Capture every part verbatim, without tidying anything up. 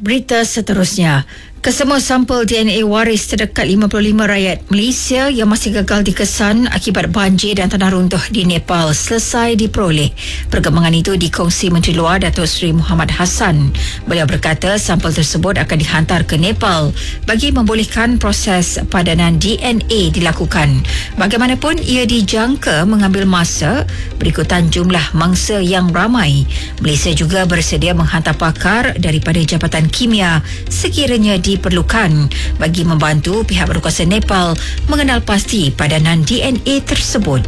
Berita seterusnya, kesemua sampel D N A waris terdekat lima puluh lima rakyat Malaysia yang masih gagal dikesan akibat banjir dan tanah runtuh di Nepal selesai diperoleh. Perkembangan itu dikongsi Menteri Luar Datuk Seri Muhammad Hassan. Beliau berkata sampel tersebut akan dihantar ke Nepal bagi membolehkan proses padanan D N A dilakukan. Bagaimanapun ia dijangka mengambil masa berikutan jumlah mangsa yang ramai. Malaysia juga bersedia menghantar pakar daripada Jabatan Kimia sekiranya diperlukan bagi membantu pihak berkuasa Nepal mengenal pasti padanan D N A tersebut.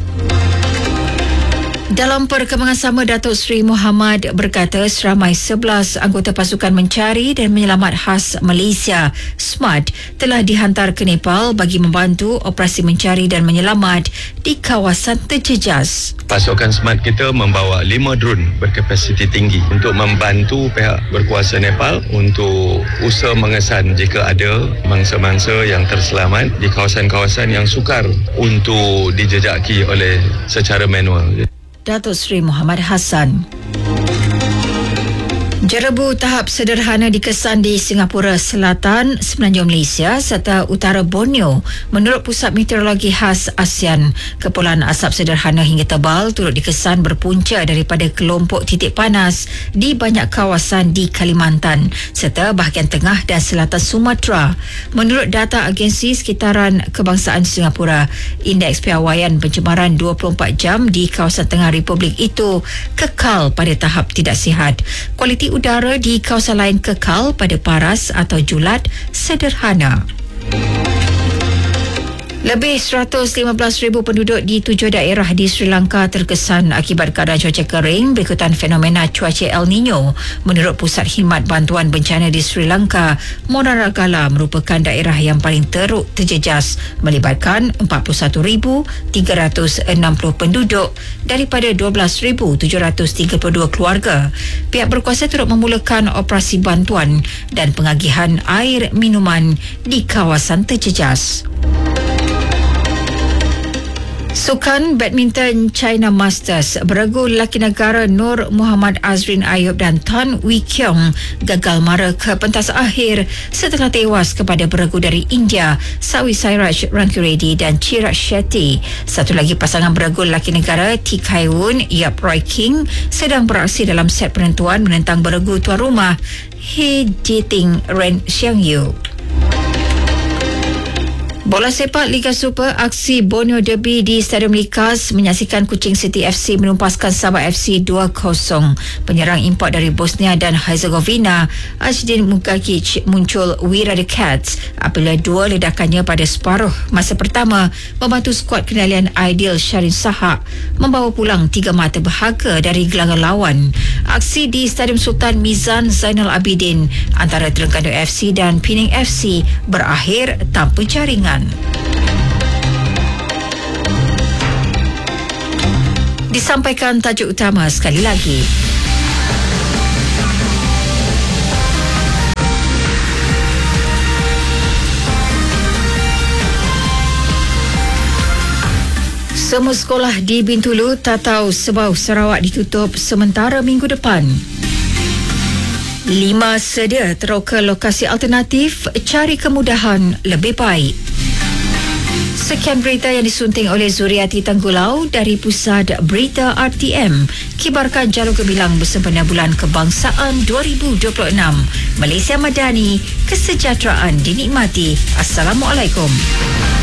Dalam perkembangan sama, Datuk Seri Muhammad berkata seramai sebelas anggota pasukan mencari dan menyelamat khas Malaysia SMART telah dihantar ke Nepal bagi membantu operasi mencari dan menyelamat di kawasan terjejas. Pasukan SMART kita membawa lima drone berkapasiti tinggi untuk membantu pihak berkuasa Nepal untuk usaha mengesan jika ada mangsa-mangsa yang terselamat di kawasan-kawasan yang sukar untuk dijejaki oleh secara manual. Datuk Seri Muhammad Hassan. Jerebu tahap sederhana dikesan di Singapura Selatan, Semenanjung Malaysia serta Utara Borneo. Menurut Pusat Meteorologi Khas ASEAN, kepulan asap sederhana hingga tebal turut dikesan berpunca daripada kelompok titik panas di banyak kawasan di Kalimantan serta bahagian tengah dan selatan Sumatera. Menurut data Agensi Sekitaran Kebangsaan Singapura, indeks piawaian pencemaran dua puluh empat jam di kawasan tengah Republik itu kekal pada tahap tidak sihat. Kualiti udara di kawasan lain kekal pada paras atau julat sederhana. Lebih seratus lima belas ribu penduduk di tujuh daerah di Sri Lanka terkesan akibat keadaan cuaca kering berikutan fenomena cuaca El Nino. Menurut Pusat Khidmat Bantuan Bencana di Sri Lanka, Monaragala merupakan daerah yang paling teruk terjejas melibatkan empat puluh satu ribu tiga ratus enam puluh penduduk daripada dua belas ribu tujuh ratus tiga puluh dua keluarga. Pihak berkuasa turut memulakan operasi bantuan dan pengagihan air minuman di kawasan terjejas. Sukan badminton China Masters, beregu lelaki negara Nur Muhammad Azrin Ayub dan Tan Wee Kiong gagal mara ke pentas akhir setelah tewas kepada beregu dari India Sawi Sairaj Rankireddy dan Chirag Shetty. Satu lagi pasangan beregu lelaki negara T Kai Woon Yap Roy King sedang beraksi dalam set penentuan menentang beregu tuan rumah He Jiting Ren Xiang Yu. Bola sepak Liga Super, aksi Borneo Derby di Stadium Likas menyaksikan Kuching City F C menumpaskan Sabah F C dua kosong. Penyerang import dari Bosnia dan Herzegovina, Ajdin Mugagic muncul wira the Cats apabila dua ledakannya pada separuh masa pertama membantu skuad kendalian Aidil Syarin Sahak membawa pulang tiga mata berharga dari gelanggang lawan. Aksi di Stadium Sultan Mizan Zainal Abidin antara Terengganu F C dan Pening F C berakhir tanpa jaringan. Disampaikan tajuk utama sekali lagi. Semua sekolah di Bintulu, Tatau, Sebau, Sarawak ditutup sementara minggu depan. Lima sedia teroka lokasi alternatif, cari kemudahan lebih baik. Sekian berita yang disunting oleh Zuriati Tanggulau dari Pusat Berita R T M. Kibarkan jalur gemilang bersempena Bulan Kebangsaan dua ribu dua puluh enam. Malaysia Madani, kesejahteraan dinikmati. Assalamualaikum.